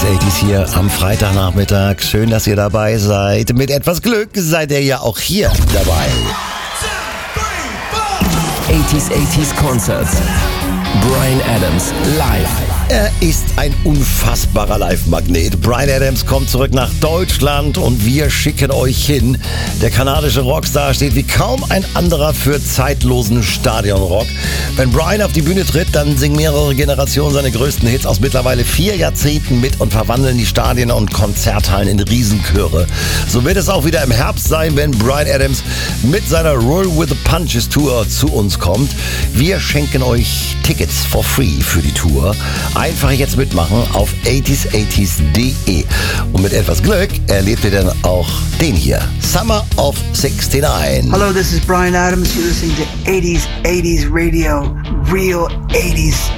80s hier am Freitagnachmittag. Schön, dass ihr dabei seid. Mit etwas Glück seid ihr ja auch hier dabei. 80s Concerts. Bryan Adams live. Er ist ein unfassbarer Live-Magnet. Bryan Adams kommt zurück nach Deutschland und wir schicken euch hin. Der kanadische Rockstar steht wie kaum ein anderer für zeitlosen Stadionrock. Wenn Bryan auf die Bühne tritt, dann singen mehrere Generationen seine größten Hits aus mittlerweile 4 Jahrzehnten mit und verwandeln die Stadien und Konzerthallen in Riesenchöre. So wird es auch wieder im Herbst sein, wenn Bryan Adams mit seiner Roll with the Punches Tour zu uns kommt. Wir schenken euch Tickets for free für die Tour. Einfach jetzt mitmachen auf 80s80s.de. Und mit etwas Glück erlebt ihr dann auch den hier. Summer of 69. Hello, this is Bryan Adams. You're listening to 80s Radio. Real 80s